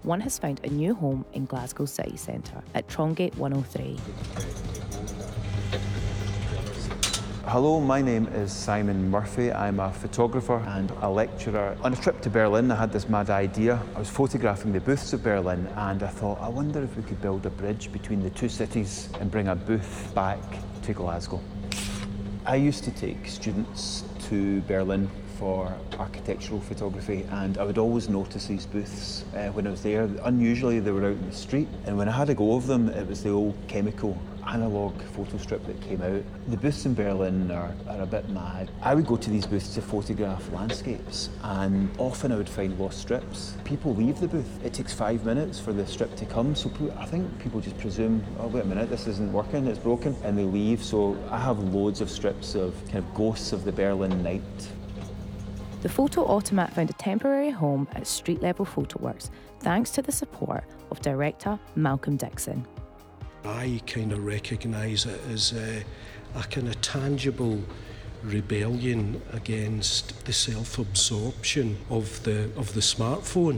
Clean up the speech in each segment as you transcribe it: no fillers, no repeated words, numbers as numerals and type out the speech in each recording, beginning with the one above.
one has found a new home in Glasgow city centre at Trongate 103. Hello, my name is Simon Murphy. I'm a photographer and a lecturer. On a trip to Berlin, I had this mad idea. I was photographing the booths of Berlin and I thought, I wonder if we could build a bridge between the two cities and bring a booth back to Glasgow. I used to take students to Berlin for architectural photography, and I would always notice these booths when I was there. Unusually they were out in the street, and when I had a go of them, it was the old chemical analogue photo strip that came out. The booths in Berlin are a bit mad. I would go to these booths to photograph landscapes, and often I would find lost strips. People leave the booth. It takes 5 minutes for the strip to come, so I think people just presume, oh wait a minute, this isn't working, it's broken, and they leave. So I have loads of strips of kind of ghosts of the Berlin night. The Photo Automat found a temporary home at Street Level Photoworks thanks to the support of director Malcolm Dixon. I kind of recognise it as a kind of tangible rebellion against the self-absorption of the smartphone.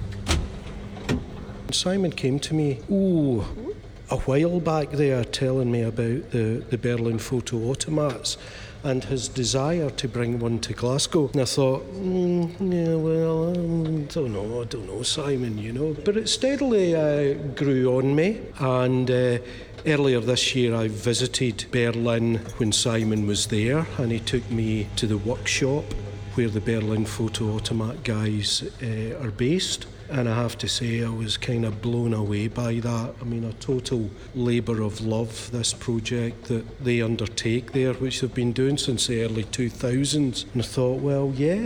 Simon came to me, a while back there, telling me about the Berlin Photo Automats and his desire to bring one to Glasgow. And I thought, I don't know, Simon, you know. But it steadily grew on me, and earlier this year I visited Berlin when Simon was there, and he took me to the workshop where the Berlin Photo Automat guys are based. And I have to say, I was kind of blown away by that. I mean, a total labour of love, this project that they undertake there, which they've been doing since the early 2000s. And I thought, well,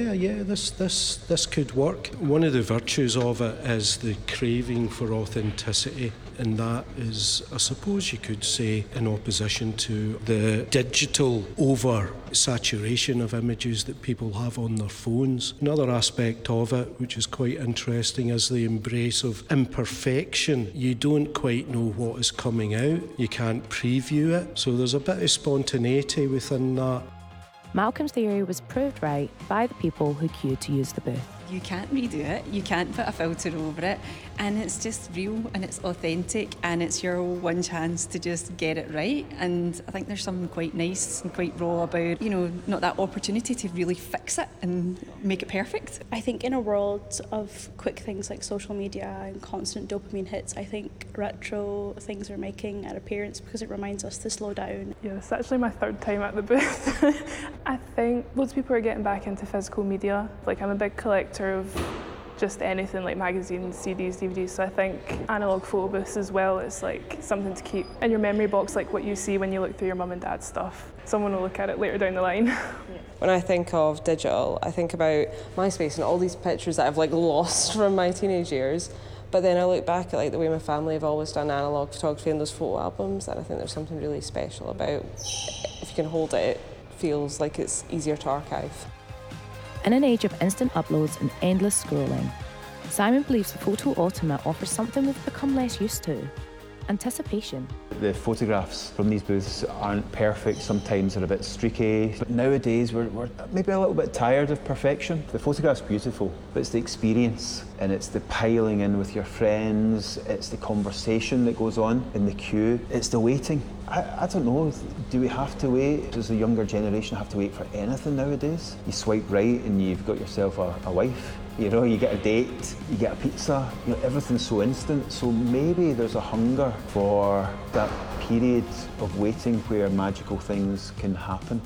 this could work. One of the virtues of it is the craving for authenticity. And that is, I suppose you could say, in opposition to the digital over-saturation of images that people have on their phones. Another aspect of it, which is quite interesting, is the embrace of imperfection. You don't quite know what is coming out. You can't preview it. So there's a bit of spontaneity within that. Malcolm's theory was proved right by the people who queued to use the booth. You can't redo it, you can't put a filter over it, and it's just real and it's authentic, and it's your one chance to just get it right. And I think there's something quite nice and quite raw about, not that opportunity to really fix it and make it perfect. I think in a world of quick things like social media and constant dopamine hits, I think retro things are making an appearance because it reminds us to slow down. Yeah, it's actually my third time at the booth. I think loads of people are getting back into physical media. Like, I'm a big collector of just anything like magazines, CDs, DVDs, so I think analogue photo booths as well, it's like something to keep in your memory box, like what you see when you look through your mum and dad's stuff. Someone will look at it later down the line. When I think of digital, I think about MySpace and all these pictures that I've lost from my teenage years. But then I look back at the way my family have always done analogue photography and those photo albums, and I think there's something really special about if you can hold it, it feels like it's easier to archive. In an age of instant uploads and endless scrolling, Simon believes the Photo Automat offers something we've become less used to: anticipation. The photographs from these booths aren't perfect, sometimes they're a bit streaky, but nowadays we're maybe a little bit tired of perfection. The photograph's beautiful, but it's the experience, and it's the piling in with your friends, it's the conversation that goes on in the queue, it's the waiting. I don't know, do we have to wait? Does the younger generation have to wait for anything nowadays? You swipe right and you've got yourself a wife. You get a date, you get a pizza, everything's so instant. So maybe there's a hunger for that period of waiting where magical things can happen.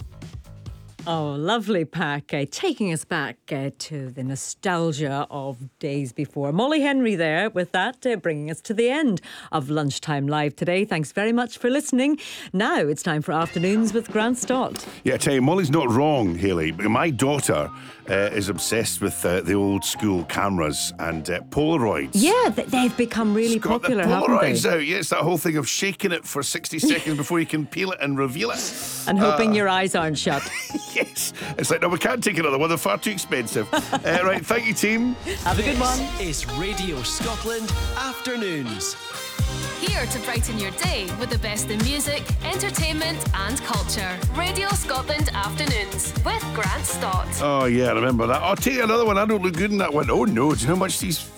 Oh, lovely pack, taking us back to the nostalgia of days before. Molly Henry there with that, bringing us to the end of Lunchtime Live today. Thanks very much for listening. Now it's time for Afternoons with Grant Stott. Yeah, I tell you, Molly's not wrong, Hayley. My daughter is obsessed with the old school cameras and Polaroids. Yeah, they've become really popular, haven't they? Polaroids out. Yeah, it's that whole thing of shaking it for 60 seconds before you can peel it and reveal it. And hoping your eyes aren't shut. Yes. It's like, no, we can't take another one. They're far too expensive. Right, thank you, team. Have a good one. This is Radio Scotland Afternoons. Here to brighten your day with the best in music, entertainment and culture. Radio Scotland Afternoons with Grant Stott. Oh, yeah, I remember that. I'll take another one. I don't look good in that one. Oh, no. Do you know how much these